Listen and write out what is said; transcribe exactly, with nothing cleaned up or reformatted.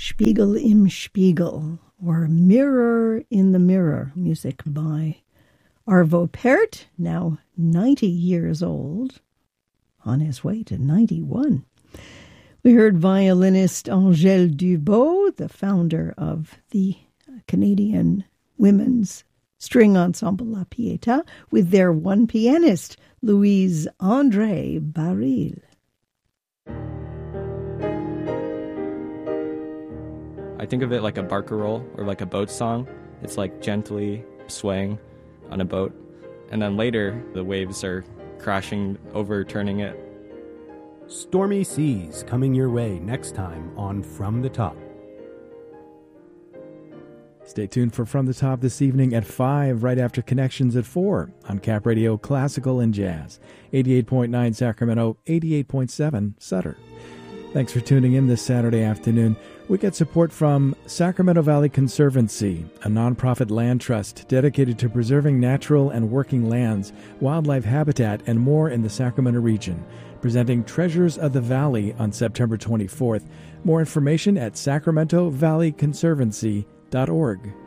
Spiegel im Spiegel, or Mirror in the Mirror, music by Arvo Pärt, now ninety years old, on his way to ninety-one. We heard violinist Angèle Dubois, the founder of the Canadian women's string ensemble La Pietà, with their one pianist, Louise André Baril. I think of it like a barcarolle or like a boat song. It's like gently swaying on a boat. And then later, the waves are crashing, overturning it. Stormy Seas coming your way next time on From the Top. Stay tuned for From the Top this evening at five, right after Connections at four on Cap Radio Classical and Jazz. eighty-eight point nine Sacramento, eighty-eight point seven Sutter. Thanks for tuning in this Saturday afternoon. We get support from Sacramento Valley Conservancy, a nonprofit land trust dedicated to preserving natural and working lands, wildlife habitat, and more in the Sacramento region, presenting Treasures of the Valley on September twenty-fourth. More information at sacramento valley conservancy dot org.